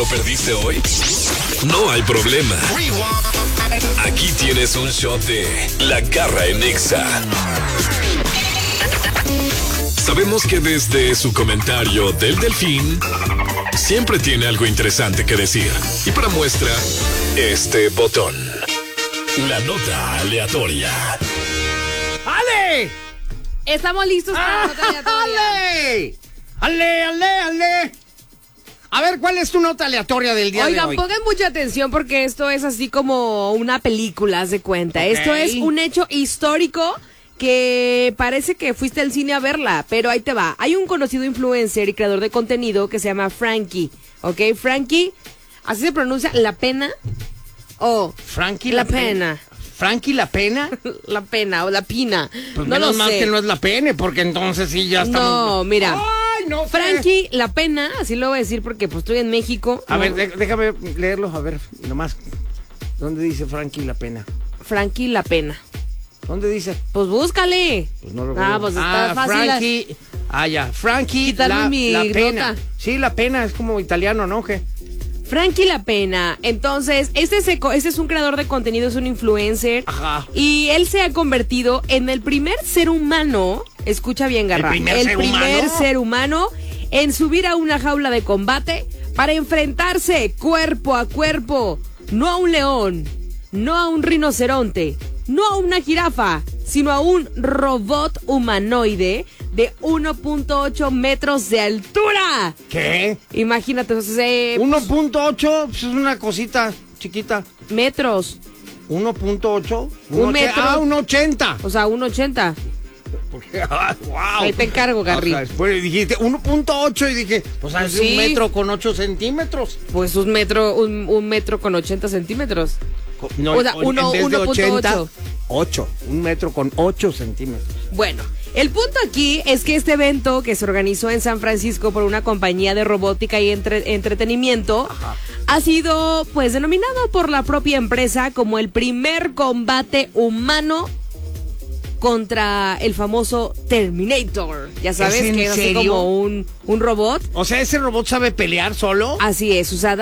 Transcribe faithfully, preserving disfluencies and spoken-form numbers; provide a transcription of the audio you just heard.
¿Lo perdiste hoy? No hay problema. Aquí tienes un shot de La Garra en Exa. Sabemos que desde su comentario del Delfín siempre tiene algo interesante que decir. Y para muestra, este botón. La nota aleatoria. ¡Ale! Estamos listos para la nota aleatoria. ¡Ale! ¡Ale, ale, ale! A ver, ¿cuál es tu nota aleatoria del día Oigan, de hoy? pongan mucha atención porque esto es así como una película, haz de cuenta. Okay. Esto es un hecho histórico que parece que fuiste al cine a verla, pero ahí te va. Hay un conocido influencer y creador de contenido que se llama Frankie, ¿ok? Frankie, así se pronuncia, La Pena o Frankie La La Pena. Pena. ¿Frankie La Pena? La Pena o La Pina. Pues no menos lo mal sé. que no es La Pena, porque entonces sí ya estamos... No, mira. ¡Ay, no sé! Frankie La Pena, así lo voy a decir porque pues estoy en México. A ¿no? ver, de- déjame leerlo, a ver, nomás. ¿Dónde dice Frankie La Pena? Frankie La Pena. ¿Dónde dice? Pues búscale. Pues no lo Ah, veo. pues está ah, fácil. Frankie... Ah, ya, Frankie Quitarle La, mi La Pena. nota. Sí, La Pena, es como italiano, ¿no? ¿Qué? Frankie La Pena. Entonces, este, se co- este es un creador de contenido, es un influencer. Ajá. Y él se ha convertido en el primer ser humano, escucha bien, Garra, ¿El primer ser primer humano? ser humano en subir a una jaula de combate para enfrentarse cuerpo a cuerpo, no a un león, no a un rinoceronte, no a una jirafa, sino a un robot humanoide de uno punto ocho metros de altura. ¿Qué? Imagínate, o sea, eh, uno punto ocho, pues es una cosita chiquita. metros, uno punto ocho. Un metro. Ah, un ochenta. o sea, uno ochenta. Porque, ah, wow. Ahí te encargo, Garry. Ajá, después dijiste uno punto ocho y dije, pues hace Sí. un metro con ocho centímetros. Pues un metro, un, un metro con ochenta centímetros. Co- No, O sea, en uno- vez de uno punto ochenta, ocho. ocho. Un metro con ocho centímetros. Bueno, el punto aquí es que este evento que se organizó en San Francisco por una compañía de robótica y entre- entretenimiento Ajá. ha sido pues denominado por la propia empresa como el primer combate humano contra el famoso Terminator. Ya sabes ¿Es en que es así serio? como un, un robot. O sea, ¿ese robot sabe pelear solo? Así es, o sea,